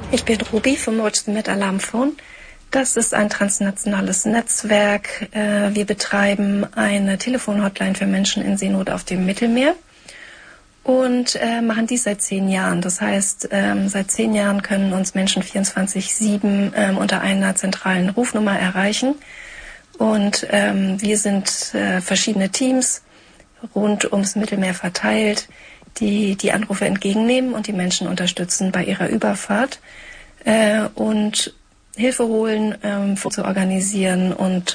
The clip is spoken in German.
Ich bin Ruby vom Watch Med Alarm Phone. Das ist ein transnationales Netzwerk. Wir betreiben eine Telefonhotline für Menschen in Seenot auf dem Mittelmeer und machen dies seit 10 Jahren. Das heißt, seit 10 Jahren können uns Menschen 24/7 unter einer zentralen Rufnummer erreichen. Und wir sind verschiedene Teams rund ums Mittelmeer verteilt, die die Anrufe entgegennehmen und die Menschen unterstützen bei ihrer Überfahrt und Hilfe holen, zu organisieren und